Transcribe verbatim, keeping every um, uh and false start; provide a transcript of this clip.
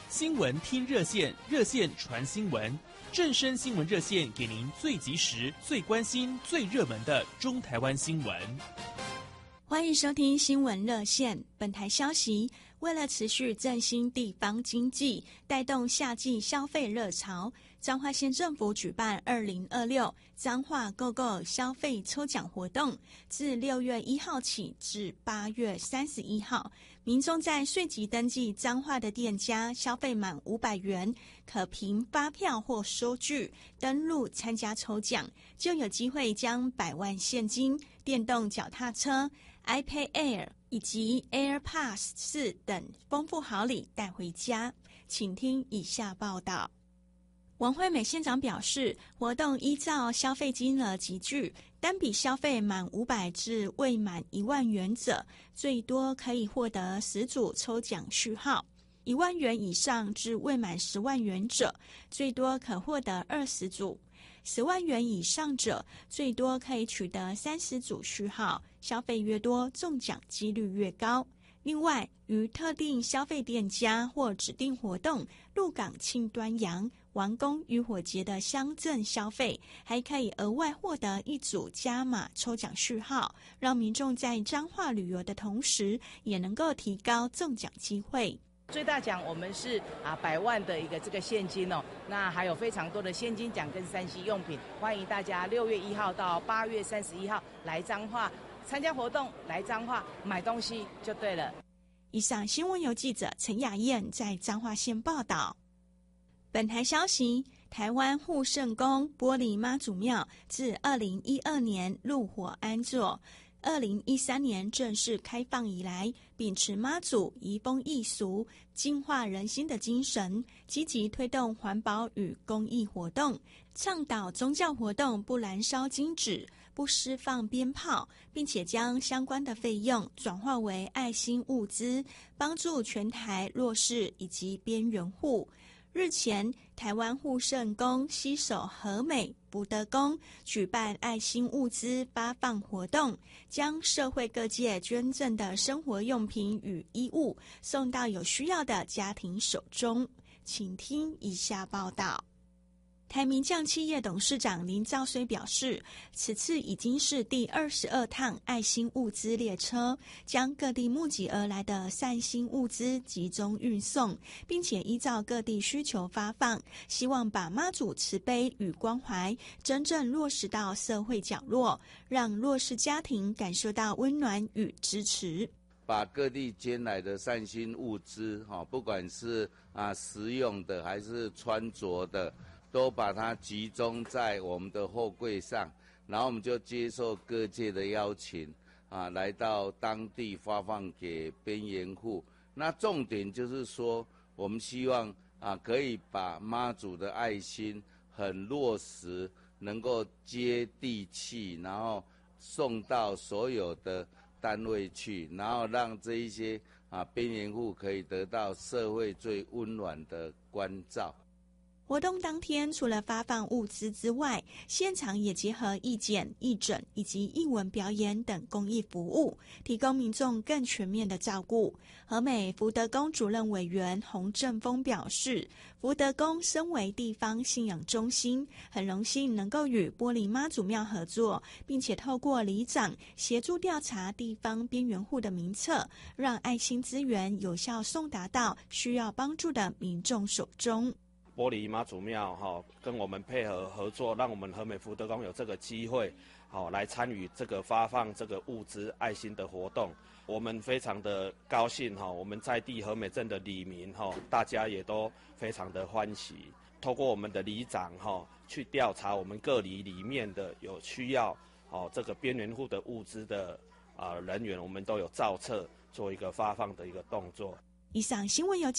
新闻听热线，热线传新闻，正声新闻热线给您最及时、最关心、最热门的中台湾新闻。 欢迎收听新闻热线。本台消息，为了持续振兴地方经济，带动夏季消费热潮，彰化县政府举办二零二六彰化 Go Go 消费抽奖活动，自六月一号起至八月三十一号，民众在税籍登记彰化的店家消费满五百元，可凭发票或收据登录参加抽奖，就有机会将百万现金、电动脚踏车、iPad Air 以及 AirPods 四等丰富好礼带回家。请听以下报道。王惠美县长表示，活动依照消费金额级距，单笔消费满五百至未满一万元者，最多可以获得十组抽奖序号；一万元以上至未满十万元者，最多可获得二十组；十万元以上者，最多可以取得三十组序号。消费越多，中奖几率越高。另外，于特定消费店家或指定活动、鹿港庆端阳、王宫渔火节的乡镇消费，还可以额外获得一组加码抽奖序号，让民众在彰化旅游的同时，也能够提高中奖机会。 最大奖我们是啊百万的一个这个现金哦，那还有非常多的现金奖跟三 C 用品，欢迎大家六月一号到八月三十一号来彰化参加活动，来彰化买东西就对了。 以上新闻由记者陈雅燕在彰化县报道。本台消息，台湾护圣宫玻璃妈祖庙自二零一二年入伙安座，二零一三年正式开放以来，秉持妈祖移风易俗、净化人心的精神，积极推动环保与公益活动，倡导宗教活动不燃烧金纸、不施放鞭炮，并且将相关的费用转化为爱心物资，帮助全台弱势以及边缘户。日前，台湾护圣宫携手和美、福德宫举办爱心物资发放活动，将社会各界捐赠的生活用品与衣物送到有需要的家庭手中。请听以下报道。台明酱企业董事长林兆绥表示，此次已经是第二十二趟爱心物资列车，将各地募集而来的善心物资集中运送，并且依照各地需求发放，希望把妈祖慈悲与关怀真正落实到社会角落，让弱势家庭感受到温暖与支持。 把各地捐来的善心物资，不管是啊食用的还是穿着的，都把它集中在我们的货柜上，然后我们就接受各界的邀请啊，来到当地发放给边缘户。那重点就是说，我们希望啊，可以把妈祖的爱心很落实，能够接地气，然后送到所有的单位去，然后让这一些啊边缘户可以得到社会最温暖的关照。 活动当天，除了发放物资之外，现场也结合义检、义诊以及艺文表演等公益服务，提供民众更全面的照顾。和美福德宫主任委员洪正峰表示，福德宫身为地方信仰中心，很荣幸能够与玻璃妈祖庙合作，并且透过里长协助调查地方边缘户的名册，让爱心资源有效送达到需要帮助的民众手中。 玻璃妈祖庙哈跟我们配合合作，让我们和美福德宫有这个机会好来参与这个发放这个物资爱心的活动，我们非常的高兴哈。我们在地和美镇的里民哈，大家也都非常的欢喜。透过我们的里长哈去调查我们各里里面的有需要哦这个边缘户的物资的啊人员，我们都有造册做一个发放的一个动作。 以上新闻由